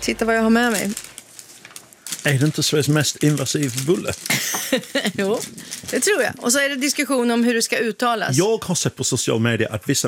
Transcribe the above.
Titta vad jag har med mig. Är det inte Sveriges mest invasiv bulle? Jo, det tror jag. Och så är det diskussion om hur det ska uttalas. Jag har sett på social media att vissa